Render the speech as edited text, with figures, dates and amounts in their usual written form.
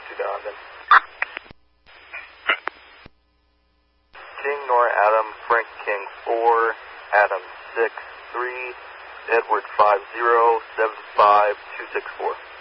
2000. King Nora Adam, Frank King 4, Adam 6, 3, Edward 50, 75, 264.